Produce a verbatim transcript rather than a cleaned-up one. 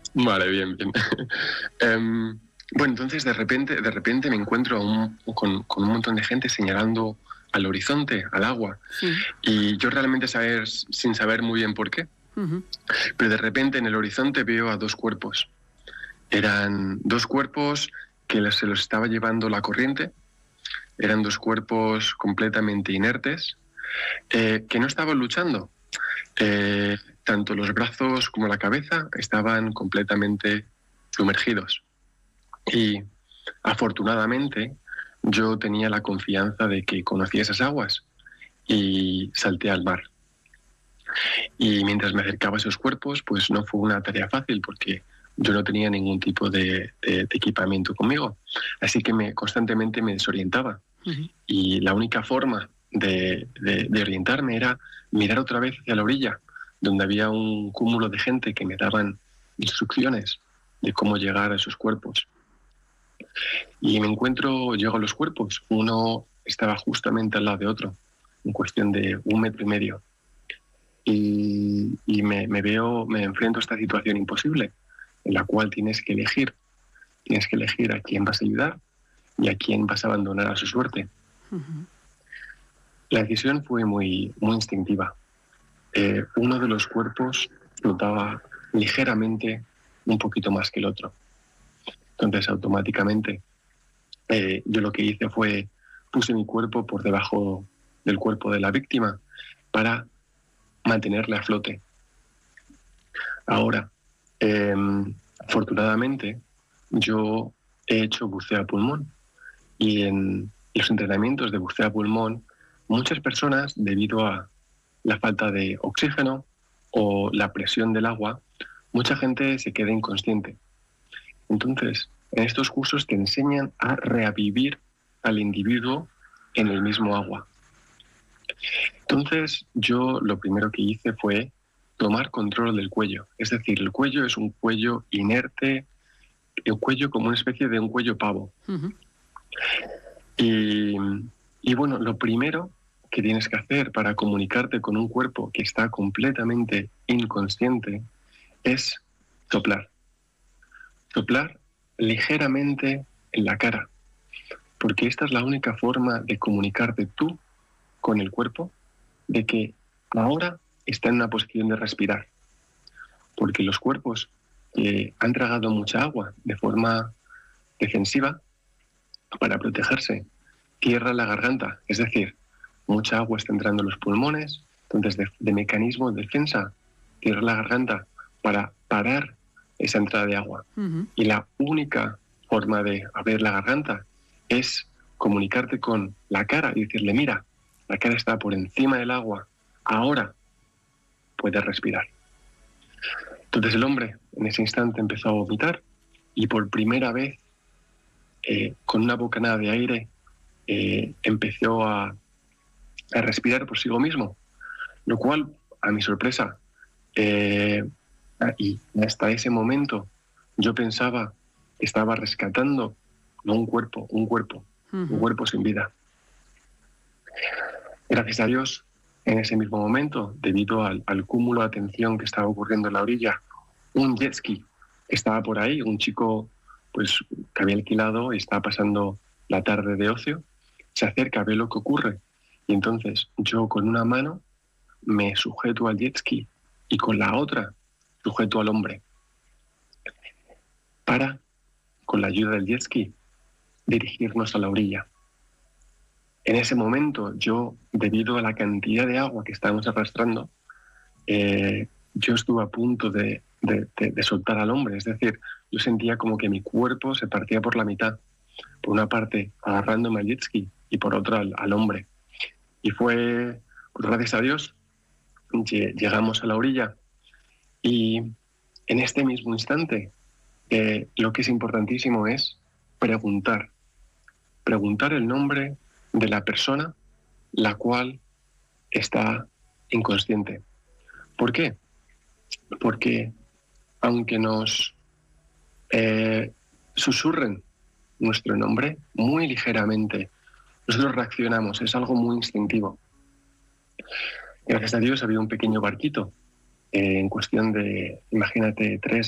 Vale, bien, bien. Em, bueno, entonces de repente, de repente me encuentro un- con, con un montón de gente señalando al horizonte, al agua, Sí. y yo realmente saber, sin saber muy bien por qué, Ujú. pero de repente en el horizonte veo a dos cuerpos. Eran dos cuerpos que los- se los estaba llevando la corriente, eran dos cuerpos completamente inertes, eh, que no estaban luchando. Eh, Tanto los brazos como la cabeza estaban completamente sumergidos. Y afortunadamente yo tenía la confianza de que conocía esas aguas y salté al mar. Y mientras me acercaba a esos cuerpos, pues no fue una tarea fácil porque yo no tenía ningún tipo de, de- de equipamiento conmigo. Así que me, constantemente me desorientaba. Ujú. Y la única forma de, de- de orientarme era mirar otra vez hacia la orilla, donde había un cúmulo de gente que me daban instrucciones de cómo llegar a esos cuerpos. Y me encuentro, llego a los cuerpos. Uno estaba justamente al lado de otro, en cuestión de un metro y medio. Y, y me, me veo, me enfrento a esta situación imposible, en la cual tienes que elegir. Tienes que elegir a quién vas a ayudar y a quién vas a abandonar a su suerte. Ujú. La decisión fue muy, muy instintiva. Eh, uno de los cuerpos flotaba ligeramente un poquito más que el otro. Entonces, automáticamente, eh, yo lo que hice fue puse mi cuerpo por debajo del cuerpo de la víctima para mantenerle a flote. Ahora, eh, afortunadamente, yo he hecho buceo a pulmón y en los entrenamientos de buceo a pulmón, muchas personas, debido a la falta de oxígeno o la presión del agua, mucha gente se queda inconsciente. Entonces, en estos cursos te enseñan a revivir al individuo en el mismo agua. Entonces, yo lo primero que hice fue tomar control del cuello. Es decir, el cuello es un cuello inerte, el cuello como una especie de un cuello pavo. Ujú. Y, y bueno, lo primero que tienes que hacer para comunicarte con un cuerpo que está completamente inconsciente es soplar. Soplar ligeramente en la cara, porque esta es la única forma de comunicarte tú con el cuerpo de que ahora está en una posición de respirar, porque los cuerpos que han tragado mucha agua de forma defensiva para protegerse cierran la garganta, es decir, mucha agua está entrando en los pulmones, entonces de, de mecanismo de defensa cierra la garganta para parar esa entrada de agua. Ujú. Y la única forma de abrir la garganta es comunicarte con la cara y decirle, mira, la cara está por encima del agua, ahora puedes respirar. Entonces el hombre en ese instante empezó a vomitar y por primera vez, eh, con una bocanada de aire, eh, empezó a, a respirar por sí mismo, lo cual, a mi sorpresa, eh, y hasta ese momento yo pensaba que estaba rescatando no un cuerpo, un cuerpo, un Ujú. cuerpo sin vida. Gracias a Dios, en ese mismo momento, debido al, al cúmulo de atención que estaba ocurriendo en la orilla, un jet ski que estaba por ahí, un chico pues, que había alquilado y estaba pasando la tarde de ocio, se acerca, ve lo que ocurre. Y entonces yo con una mano me sujeto al jet ski y con la otra sujeto al hombre para, con la ayuda del jet ski, dirigirnos a la orilla. En ese momento yo, debido a la cantidad de agua que estábamos arrastrando, eh, yo estuve a punto de, de, de, de soltar al hombre. Es decir, yo sentía como que mi cuerpo se partía por la mitad. Por una parte agarrándome al jet ski y por otra al, al hombre. Y fue, pues gracias a Dios, llegamos a la orilla y en este mismo instante eh, lo que es importantísimo es preguntar, preguntar el nombre de la persona la cual está inconsciente. ¿Por qué? Porque aunque nos eh, susurren nuestro nombre muy ligeramente, nosotros reaccionamos, es algo muy instintivo. Gracias a Dios había un pequeño barquito, eh, en cuestión de, imagínate, tres